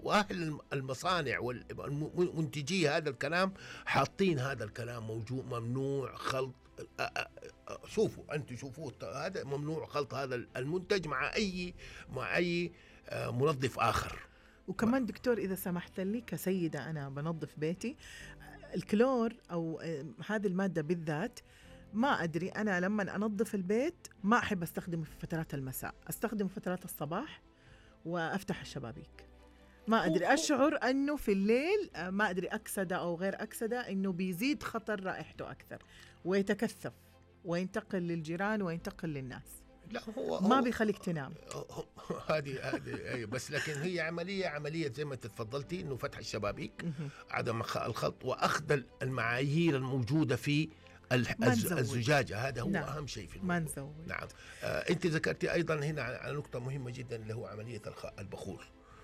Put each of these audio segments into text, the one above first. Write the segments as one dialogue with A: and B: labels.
A: واهل المصانع والمنتجي هذا الكلام حاطين هذا الكلام موجود، ممنوع خلط. شوفوا انتم، شوفوا هذا ممنوع خلط هذا المنتج مع اي منظف اخر.
B: وكمان دكتور إذا سمحت لي كسيدة أنا بنظف بيتي، الكلور أو هذه المادة بالذات ما أدري، أنا لما أنظف البيت ما أحب أستخدمه في فترات المساء، أستخدمه في فترات الصباح وأفتح الشبابيك. ما أدري، أشعر أنه في الليل ما أدري أكسدة أو غير أكسدة أنه بيزيد خطر رائحته أكثر ويتكثف وينتقل للجيران وينتقل للناس.
A: لا
B: ما بيخليك تنام.
A: هذه بس لكن هي عملية زي ما تفضلتي، انه فتح الشبابيك، عدم الخلط، واخذ المعايير الموجودة في الزجاجة. هذا هو
B: نعم.
A: أهم شيء في
B: الموضوع. ما نزود.
A: نعم. أنت ذكرتي أيضا هنا على نقطة مهمة جدا اللي هو عملية البخور.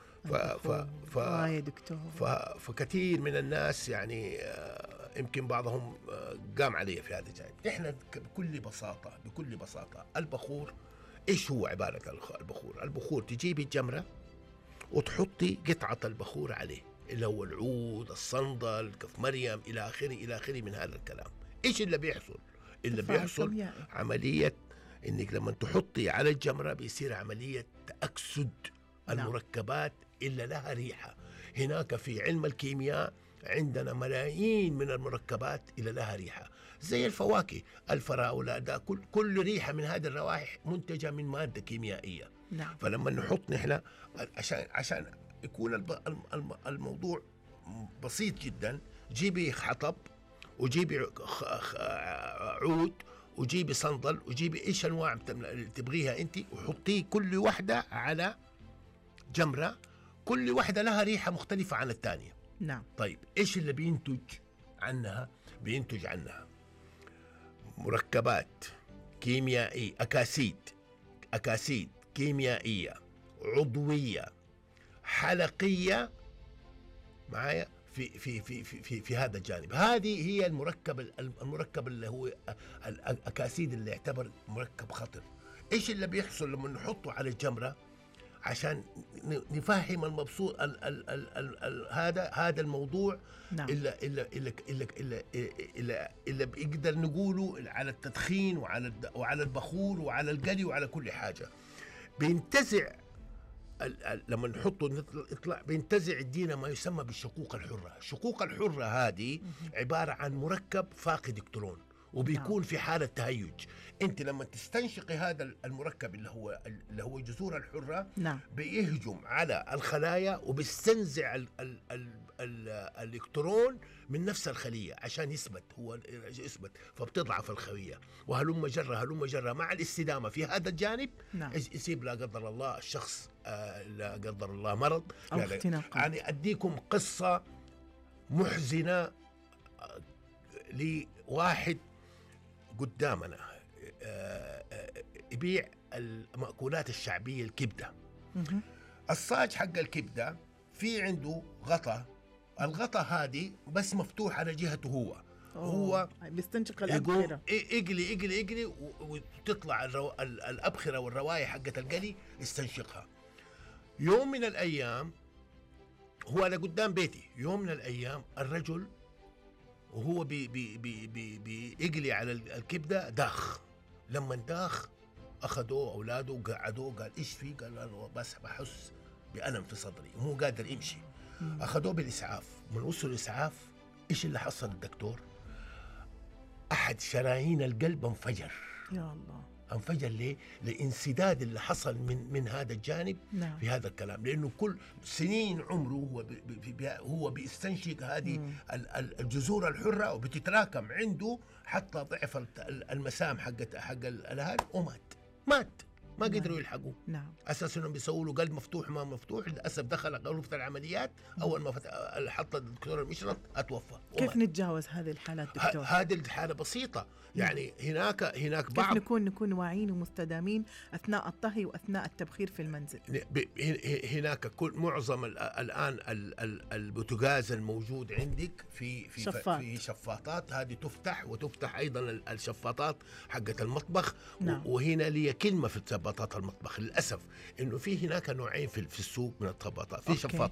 B: يا دكتور.
A: فكثير من الناس يعني يمكن بعضهم قام عليه في هذا الجانب. احنا بكل بساطة البخور ايش هو عبارة البخور تجيبي الجمرة وتحطي قطعة البخور عليه، اللي هو العود، الصندل، كف مريم، إلى آخره من هذا الكلام. ايش اللي بيحصل عملية انك لما تحطي على الجمرة بيصير عملية تأكسد المركبات اللي لها ريحة. هناك في علم الكيمياء عندنا ملايين من المركبات اللي لها ريحة، زي الفواكه، الفراولة، ده كل ريحة من هذه الروائح منتجة من مادة كيميائية.
B: نعم.
A: فلما نحط نحن عشان يكون الموضوع بسيط جدا، جيبي حطب وجيبي عود وجيبي صندل وجيبي ايش انواع تبغيها انت، وحطيه كل واحدة على جمرة، كل واحدة لها ريحة مختلفة عن الثانية.
B: نعم.
A: طيب ايش اللي بينتج عنها مركبات كيميائية، أكاسيد كيميائية، عضوية، حلقية، معايا في هذا الجانب. هذه هي المركب اللي هو الأكاسيد اللي يعتبر مركب خطر. ايش اللي بيحصل لما نحطه على الجمرة عشان نفهم المبسوط هذا الموضوع؟
B: نعم.
A: اللي بيقدر نقوله على التدخين وعلى البخور وعلى القلي وعلى كل حاجة، بينتزع لما نحطه يطلع بينتزع الدينا ما يسمى بالشقوق الحرة. الشقوق الحرة هذه عبارة عن مركب فاقد إلكترون وبيكون في حالة تهيج. انت لما تستنشقي هذا المركب اللي هو جذور الحرة،
B: نعم،
A: بيهجم على الخلايا وبيستنزع الالكترون من نفس الخلية عشان يثبت، فبتضعف الخلية، وهلم جرة مع الاستدامة في هذا الجانب.
B: نعم.
A: يصيب لا قدر الله الشخص لا قدر الله مرض
B: أو اختناق.
A: يعني أديكم قصة محزنة لواحد قدامنا يبيع المأكولات الشعبية، الكبدة. الصاج حق الكبدة في عنده غطا، الغطا هذه بس مفتوح على جهته هو
B: بيستنشق الأبخرة،
A: يقلي وتطلع الأبخرة والروائح حقت القلي يستنشقها. يوم من الأيام هو أنا قدام بيتي، يوم من الأيام الرجل وهو بيقلي على الكبدة داخ. لما داخ أخذوه أولاده وقعدوه، قال إيش فيه؟ قال له بس بحس بألم في صدري ومو قادر يمشي. أخذوه بالإسعاف. من وصل الإسعاف إيش اللي حصل الدكتور؟ أحد شرايين القلب انفجر.
B: يا الله.
A: انفجر ليه؟ لانسداد اللي حصل من هذا الجانب.
B: نعم.
A: في هذا الكلام، لأنه كل سنين عمره هو بيستنشق هذه الجذور الحرة وبتتراكم عنده حتى ضعف المسام حق الهاد ومات. ما قدروا يلحقوه.
B: نعم.
A: أساس إنهم بيسووا له قلب مفتوح ما مفتوح. للأسف دخل غرفة العمليات، أول ما حط الدكتور المشرط أتوفى.
B: كيف نتجاوز هذه الحالات دكتور؟
A: هذه الحالة بسيطة يعني. هناك
B: بعض كيف نكون واعيين ومستدامين أثناء الطهي وأثناء التبخير في المنزل.
A: هناك معظم الآن البوتاجاز الموجود عندك في شفاطات، هذه تفتح أيضا الشفاطات حقت المطبخ.
B: نعم.
A: وهنا لي كلمة في شفاطات المطبخ، للأسف إنه في هناك نوعين في السوق من الشفاطات. في شفاط